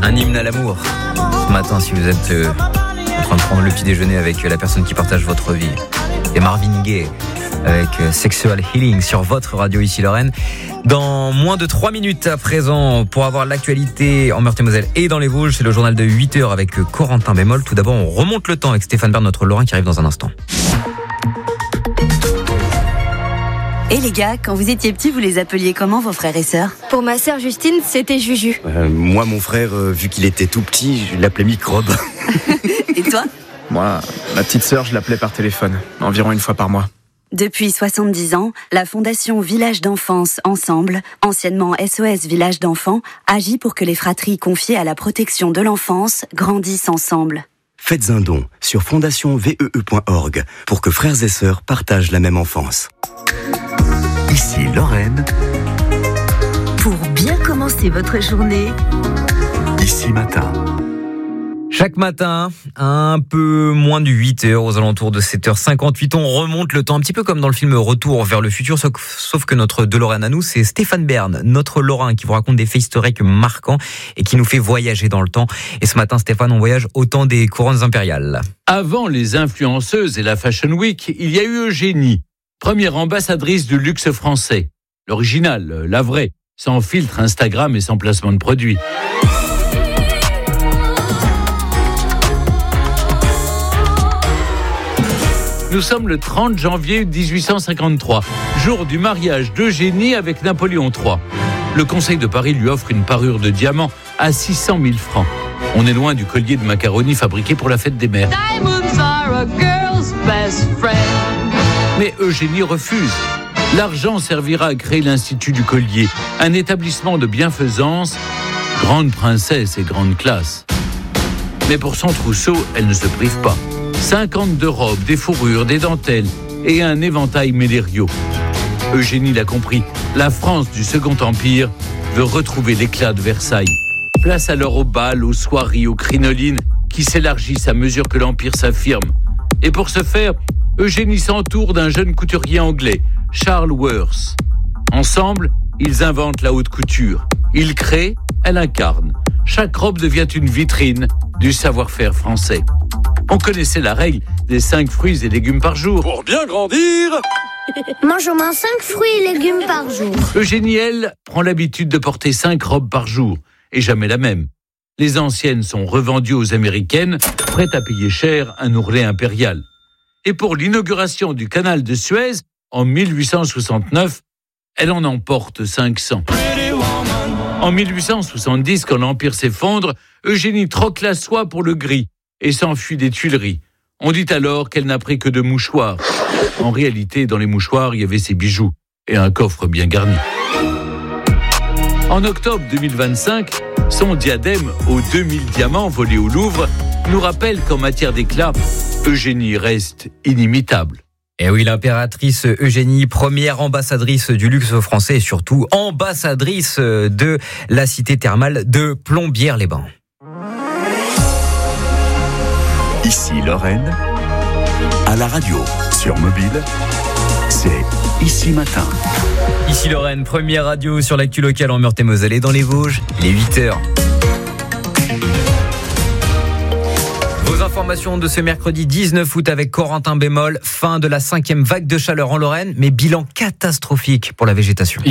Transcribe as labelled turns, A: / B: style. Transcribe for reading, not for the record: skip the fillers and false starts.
A: Un hymne à l'amour. Ce matin, si vous êtes en train de prendre le petit déjeuner avec la personne qui partage votre vie. Et Marvin Gaye avec Sexual Healing sur votre radio ici Lorraine. Dans moins de 3 minutes à présent, pour avoir l'actualité en Meurthe-et-Moselle et dans les Vosges, c'est le journal de 8h avec Corentin Bémol. Tout d'abord, on remonte le temps avec Stéphane Bern, notre Lorrain qui arrive dans un instant.
B: Et les gars, quand vous étiez petits, vous les appeliez comment vos frères et sœurs ?
C: Pour ma sœur Justine, c'était Juju.
D: Moi, mon frère, vu qu'il était tout petit, je l'appelais Microbe.
B: Et toi ?
E: Moi, ma petite sœur, je l'appelais par téléphone, environ une fois par mois.
B: Depuis 70 ans, la Fondation Village d'Enfance Ensemble, anciennement SOS Village d'Enfants, agit pour que les fratries confiées à la protection de l'enfance grandissent ensemble.
D: Faites un don sur fondationvee.org pour que frères et sœurs partagent la même enfance. Ici Lorraine.
F: Pour bien commencer votre journée,
D: Ici Matin.
A: Chaque matin, un peu moins de 8h, aux alentours de 7h58, on remonte le temps, un petit peu comme dans le film Retour vers le futur, sauf que notre DeLorean à nous, c'est Stéphane Bern, notre Lorrain, qui vous raconte des faits historiques marquants et qui nous fait voyager dans le temps. Et ce matin, Stéphane, on voyage au temps des couronnes impériales.
G: Avant les influenceuses et la Fashion Week, il y a eu Eugénie, première ambassadrice du luxe français. L'original, la vraie, sans filtre Instagram et sans placement de produits. Nous sommes le 30 janvier 1853, jour du mariage d'Eugénie avec Napoléon III. Le Conseil de Paris lui offre une parure de diamants à 600 000 francs. On est loin du collier de macaroni fabriqué pour la fête des mères. Mais Eugénie refuse. L'argent servira à créer l'Institut du Collier, un établissement de bienfaisance, grande princesse et grande classe. Mais pour son trousseau, elle ne se prive pas. 52 robes, des fourrures, des dentelles et un éventail médériaux. Eugénie l'a compris, la France du Second Empire veut retrouver l'éclat de Versailles. Place alors aux bals, aux soieries, aux crinolines qui s'élargissent à mesure que l'Empire s'affirme. Et pour ce faire, Eugénie s'entoure d'un jeune couturier anglais, Charles Worth. Ensemble, ils inventent la haute couture. Ils créent, elle incarne. Chaque robe devient une vitrine du savoir-faire français. On connaissait la règle des 5 fruits et légumes par jour.
H: Pour bien grandir,
C: Mange au moins 5 fruits et légumes par jour.
G: Eugénie, elle, prend l'habitude de porter 5 robes par jour, et jamais la même. Les anciennes sont revendues aux Américaines, prêtes à payer cher un ourlet impérial. Et pour l'inauguration du canal de Suez, en 1869, elle en emporte 500. En 1870, quand l'Empire s'effondre, Eugénie troque la soie pour le gris et s'enfuit des Tuileries. On dit alors qu'elle n'a pris que 2 mouchoirs. En réalité, dans les mouchoirs, il y avait ses bijoux et un coffre bien garni. En octobre 2025, son diadème aux 2000 diamants volés au Louvre nous rappelle qu'en matière d'éclat, Eugénie reste inimitable.
A: Et oui, l'impératrice Eugénie, première ambassadrice du luxe français et surtout ambassadrice de la cité thermale de Plombières-les-Bains.
D: Ici Lorraine. À la radio, sur mobile, c'est Ici Matin.
A: Ici Lorraine, première radio sur l'actu locale en Meurthe-et-Moselle et dans les Vosges, il est 8h. Vos informations de ce mercredi 19 août avec Corentin Bémol, fin de la 5e vague de chaleur en Lorraine, mais bilan catastrophique pour la végétation.